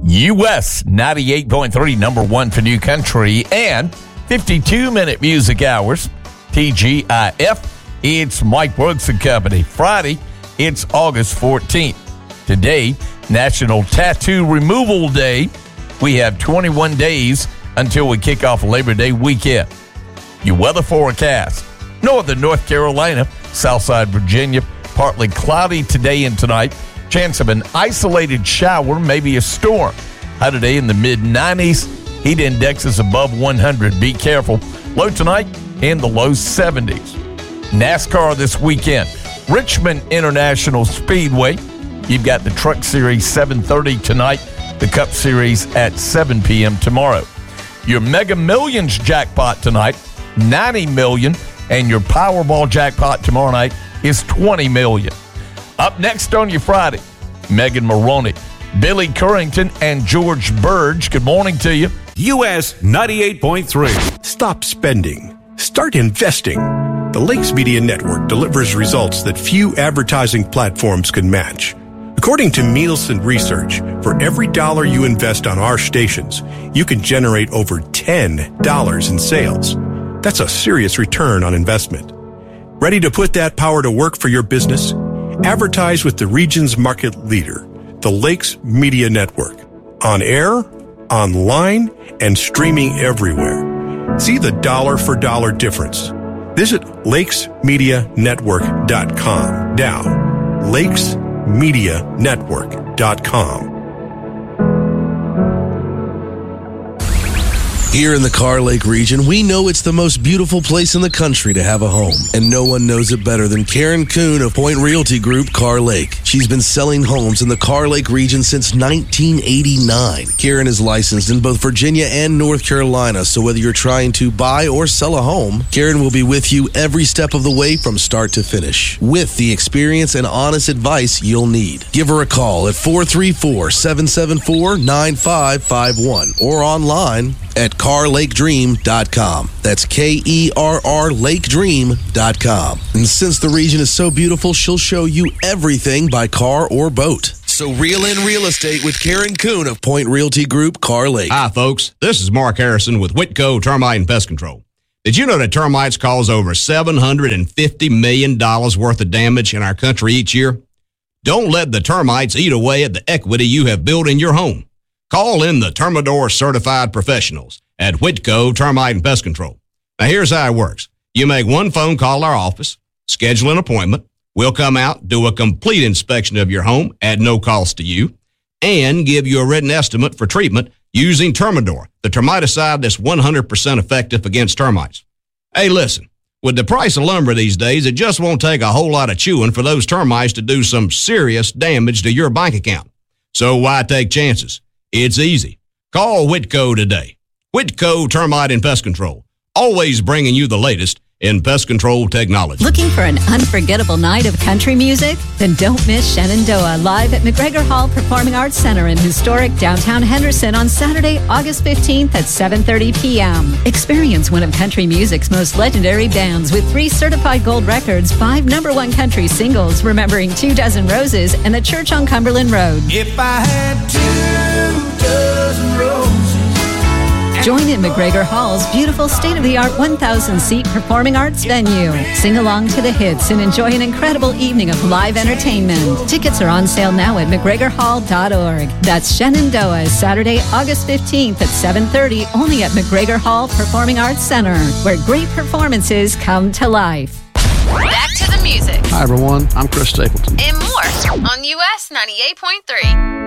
US 98.3, number one for new country, and 52-minute music hours. TGIF, it's Mike Brooks and Company. Friday, it's August 14th. Today, National Tattoo Removal Day. We have 21 days until we kick off Labor Day weekend. Your weather forecast. Northern North Carolina, Southside Virginia, partly cloudy today and tonight. Chance of an isolated shower, maybe a storm. High today in the mid-90s. Heat index is above 100. Be careful. Low tonight in the low 70s. NASCAR this weekend. Richmond International Speedway. You've got the Truck Series 7:30 tonight. The Cup Series at 7 p.m. tomorrow. Your Mega Millions jackpot tonight, $90 million. And your Powerball jackpot tomorrow night is $20 million. Up next on your Friday, Megan Maroney, Billy Currington, and George Burge. Good morning to you. US 98.3. Stop spending. Start investing. The Lakes Media Network delivers results that few advertising platforms can match. According to Nielsen Research, for every dollar you invest on our stations, you can generate over $10 in sales. That's a serious return on investment. Ready to put that power to work for your business? Advertise with the region's market leader, the Lakes Media Network. On air, online, and streaming everywhere. See the dollar for dollar difference. Visit lakesmedianetwork.com. Now, lakesmedianetwork.com. Here in the Car Lake region, we know it's the most beautiful place in the country to have a home. And no one knows it better than Karen Kuhn of Point Realty Group, Car Lake. She's been selling homes in the Car Lake region since 1989. Karen is licensed in both Virginia and North Carolina, so whether you're trying to buy or sell a home, Karen will be with you every step of the way from start to finish, with the experience and honest advice you'll need. Give her a call at 434-774-9551 or online at carlakedream.com. That's KERR lakedream.com. And since the region is so beautiful, she'll show you everything by car or boat. So reel in real estate with Karen Kuhn of Point Realty Group, Car Lake. Hi, folks. This is Mark Harrison with Whitco Termite and Pest Control. Did you know that termites cause over $750 million worth of damage in our country each year? Don't let the termites eat away at the equity you have built in your home. Call in the Termador certified professionals at Whitco Termite and Pest Control. Now, here's how it works. You make one phone call to our office, schedule an appointment. We'll come out, do a complete inspection of your home at no cost to you, and give you a written estimate for treatment using Termador, the termiticide that's 100% effective against termites. Hey, listen, with the price of lumber these days, it just won't take a whole lot of chewing for those termites to do some serious damage to your bank account. So why take chances? It's easy. Call Whitco today. Whitco Termite and Pest Control. Always bringing you the latest in pest control technology. Looking for an unforgettable night of country music? Then don't miss Shenandoah live at McGregor Hall Performing Arts Center in historic downtown Henderson on Saturday, August 15th at 7:30 p.m. Experience one of country music's most legendary bands with 3 certified gold records, 5 #1 country singles, remembering 2 Dozen Roses and the Church on Cumberland Road. If I had 2 dozen roses. Join in McGregor Hall's beautiful state-of-the-art 1,000-seat performing arts venue. Sing along to the hits and enjoy an incredible evening of live entertainment. Tickets are on sale now at McGregorHall.org. That's Shenandoah, Saturday, August 15th at 7:30, only at McGregor Hall Performing Arts Center, where great performances come to life. Back to the music. Hi, everyone. I'm Chris Stapleton. And more on US 98.3.